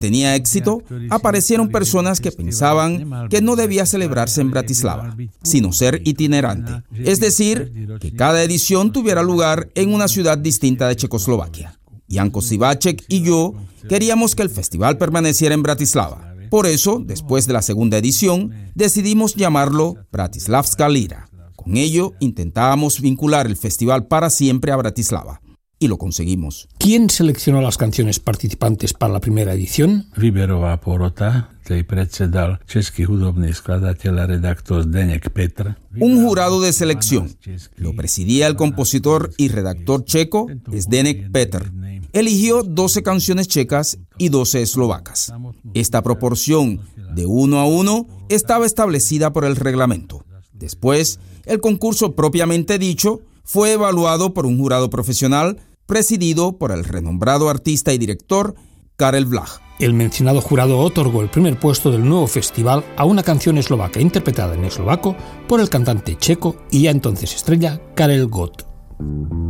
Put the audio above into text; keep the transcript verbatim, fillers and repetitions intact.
tenía éxito, aparecieron personas que pensaban que no debía celebrarse en Bratislava, sino ser itinerante, es decir, que cada edición tuviera lugar en una ciudad distinta de Checoslovaquia. Janko Sivacek y yo queríamos que el festival permaneciera en Bratislava. Por eso, después de la segunda edición, decidimos llamarlo Bratislavska Lira. Con ello, intentábamos vincular el festival para siempre a Bratislava. Y lo conseguimos. ¿Quién seleccionó las canciones participantes para la primera edición? Výberová porota, tej predsedal český hudobný skladateľ a redaktor Zdeněk Petr. Un jurado de selección. Lo presidía el compositor y redactor checo Zdeněk Petr. Eligió doce canciones checas y doce eslovacas. Esta proporción de uno a uno estaba establecida por el reglamento. Después, el concurso propiamente dicho fue evaluado por un jurado profesional presidido por el renombrado artista y director Karel Vlah. El mencionado jurado otorgó el primer puesto del nuevo festival a una canción eslovaca interpretada en eslovaco por el cantante checo y ya entonces estrella Karel Gott.